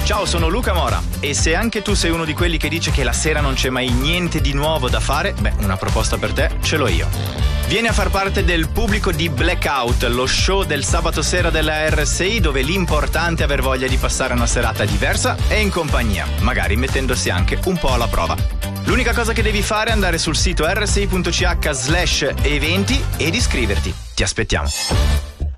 Ciao, sono Luca Mora e se anche tu sei uno di quelli che dice che la sera non c'è mai niente di nuovo da fare, beh, una proposta per te ce l'ho io. Vieni a far parte del pubblico di Blackout, lo show del sabato sera della RSI, dove l'importante è aver voglia di passare una serata diversa e in compagnia, magari mettendosi anche un po' alla prova. L'unica cosa che devi fare è andare sul sito rsi.ch/eventi ed iscriverti. Ti aspettiamo.